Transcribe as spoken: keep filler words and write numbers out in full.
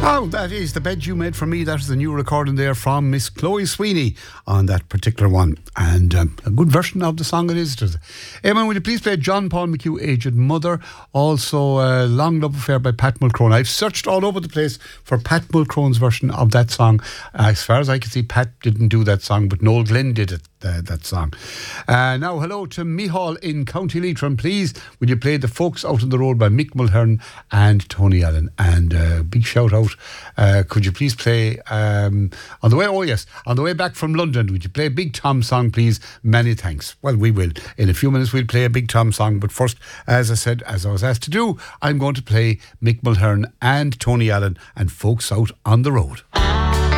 Oh, that is The Bed You Made For Me. That is the new recording there from Miss Chloe Sweeney on that particular one. And um, a good version of the song it is. Eamon, will you please play John Paul McHugh, Aged Mother? Also, uh, Long Love Affair by Pat Mulcrone. I've searched all over the place for Pat Mulcrone's version of that song. Uh, as far as I can see, Pat didn't do that song, but Noel Glenn did it. Uh, that song. Uh, now, hello to Mihal in County Leitrim. Please, would you play The Folks Out on the Road by Mick Mulhern and Tony Allen? And uh, big shout out. Uh, could you please play um, on the way? Oh yes, on the way back from London. Would you play a Big Tom song, please? Many thanks. Well, we will. In a few minutes, we'll play a Big Tom song. But first, as I said, as I was asked to do, I'm going to play Mick Mulhern and Tony Allen and Folks Out on the Road.